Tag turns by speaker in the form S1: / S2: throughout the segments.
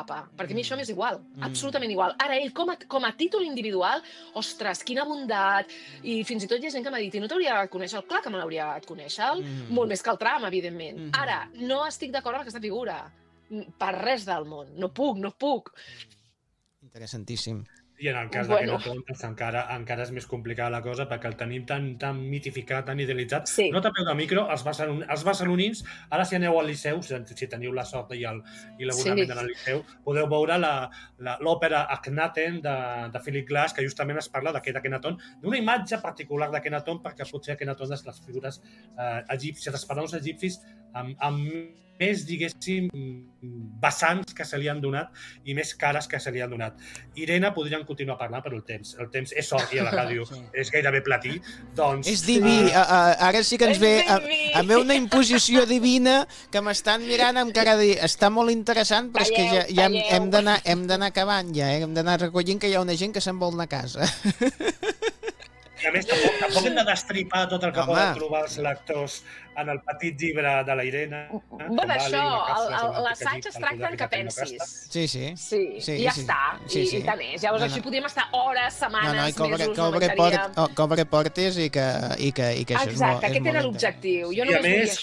S1: guapa, perquè a mi això m'és igual, absolutament igual. Ara, ell, com a títol individual, ostres, quina bondat, i fins i tot hi ha gent que m'ha dit, i no t'hauria agradat conèixer? Clar que me l'hauria agradat conèixer, molt més que el Trump, evidentment. Ara, no estic d'acord amb aquesta figura, per res del món, no puc.
S2: Interessantíssim.
S3: I en el cas d'Akhenaton encara és més complicada la cosa perquè el tenim tan mitificat, tan idealitzat.
S1: Sí.
S3: No tapeu de micro, els barcelonins, ara si aneu al Liceu, si teniu la sort i l'abonament al Liceu, podeu veure l'òpera Akhenaten de Philip Glass, que justament es parla d'aquest Akhenaton, d'una imatge particular d'Akhenaton, perquè potser Akhenaton és les figures egípcies, els faraons egipcis amb més, diguéssim, vessants que se li han donat i més cares que se li han donat. Irene, podríem continuar parlant, però el temps és sort i a la ràdio és gairebé platí. Doncs,
S2: és diví, ara sí que ens ve em ve una imposició divina que m'estan mirant amb cara de dir, està molt interessant, però és que ja hem d'anar acabant, hem d'anar recollint que hi ha una gent que se'n vol anar a casa.
S3: I a més, tampoc hem de destripar tot el que poden trobar els lectors en el petit llibre de la Irene.
S1: Bueno, això, l'assaig es tracta en que pensis.
S2: Sí.
S1: I ja està, i tant és. Llavors així podríem estar hores, setmanes, mesos, no menjaríem.
S2: Que obre portes i que això és molt interessant.
S1: Exacte, aquest era l'objectiu.
S3: I a més,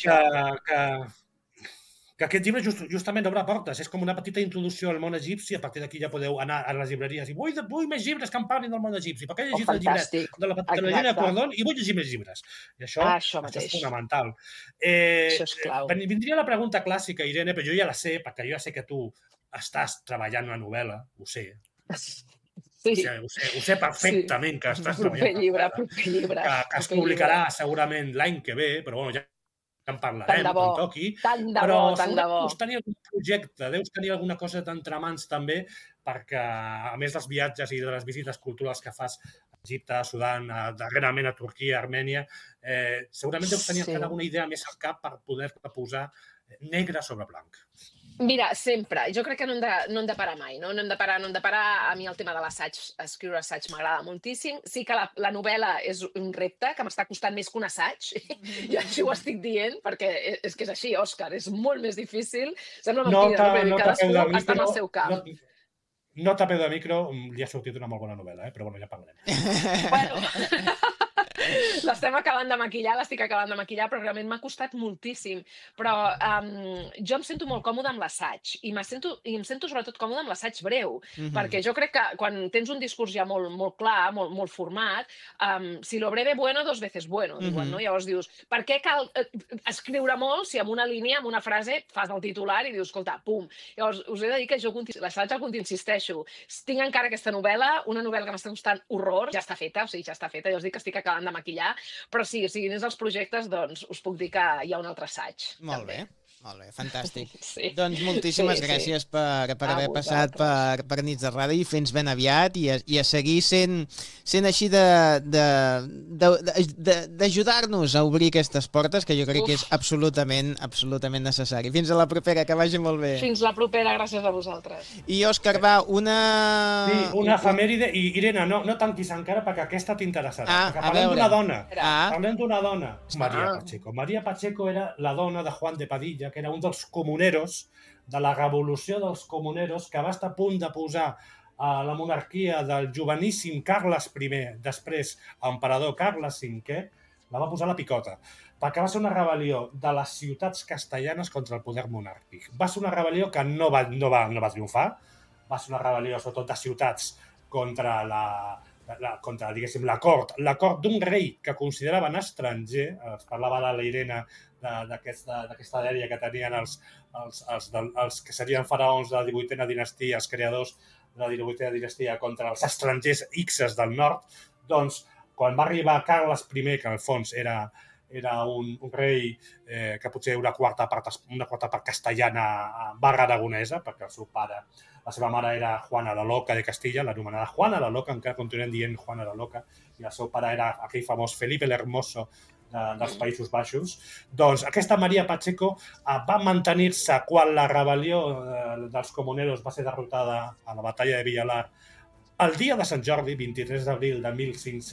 S3: que aquest llibre justament obre portes. És com una petita introducció al món egipci. A partir d'aquí ja podeu anar a les llibreries i vull més llibres que em parlin del món egipci. Per què he llegit el llibre de la Irene de Cordon i vull llegir més llibres. I això és fonamental.
S1: Això és clau.
S3: Vindria la pregunta clàssica, Irene, però jo ja la sé, perquè jo ja sé que tu estàs treballant una novel·la, ho sé. Ho sé perfectament que estàs treballant.
S1: Proper llibre.
S3: Que es publicarà segurament l'any que ve, però bueno, ja en parlarem quan toqui, però deus tenir algun projecte, deus tenir alguna cosa d'entremans també, perquè a més dels viatges i de les visites culturals que fas a Egipte, a Sudan, darrerament a Turquia, a Armènia, segurament deus tenir alguna idea més al cap per poder posar negre sobre blanc.
S1: Mira, sempre. Jo crec que no hem de parar mai, no? No hem de parar. A mi el tema de l'assaig, escriure assaig m'agrada moltíssim. Sí que la novel·la és un repte que m'està costant més que un assaig, i així ho estic dient, perquè és que és així, Òscar, és molt més difícil. Sembla mentida, però cadascú està en el seu camp.
S3: No tapeu de micro, li ha sortit una molt bona novel·la, però bueno, ja parlarem.
S1: Bueno, l'estic acabant de maquillar, però realment m'ha costat moltíssim. Però jo em sento molt còmode amb l'assaig, i em sento sobretot còmode amb l'assaig breu, perquè jo crec que quan tens un discurs ja molt clar, molt format, si lo breve bueno, dos veces bueno, diuen, no? Llavors dius, per què cal escriure molt si amb una línia, amb una frase, fas el titular i dius, escolta, pum. Llavors, us he de dir que jo l'assaig insisteixo, tinc encara aquesta novel·la, una novel·la que m'està costant horror, ja està feta, ja us dic que estic acabant de maquillar, però sí, si dins els projectes, doncs us puc dir que hi ha un altre assaig.
S2: Molt bé, fantàstic. Doncs moltíssimes gràcies per haver passat per Nits de Ràdio i fins ben aviat i a seguir sent així d'ajudar-nos a obrir aquestes portes, que jo crec que és absolutament necessari. Fins a la propera, que vagi molt bé.
S1: Fins la propera, gràcies a vosaltres.
S2: I Òscar, va, una
S3: efemèride, i Irene, no tanquis encara perquè aquesta t'interessarà. Parlem d'una dona, María Pacheco era la dona de Juan de Padilla, que era un dels comuneros, de la revolució dels comuneros, que va estar a punt de posar la monarquia del joveníssim Carles I, després emperador Carles V, la va posar a la picota, perquè va ser una rebel·lió de les ciutats castellanes contra el poder monàrquic. Va ser una rebel·lió que no va triomfar, va ser una rebel·lió sobretot de ciutats contra diguéssim, la cort d'un rei que consideraven estranger. Es parlava a la Irene d'aquesta dèria que tenien els que serien faraons de la 18a dinastia, els creadors de la 18a dinastia contra els estrangers Xs del nord. Doncs, quan va arribar Carles I, que en el fons era un rei que potser una quarta part castellana /aragonesa, perquè la seva mare era Juana la Loca de Castilla, l'anomenada Juana la Loca, encara continuem dient Juana la Loca, i el seu pare era aquell famós Felipe el Hermoso dels Països Baixos. Doncs aquesta María Pacheco va mantenir-se quan la rebel·lió dels comuneros va ser derrotada a la batalla de Villalar el dia de Sant Jordi, 23 d'abril de 1500,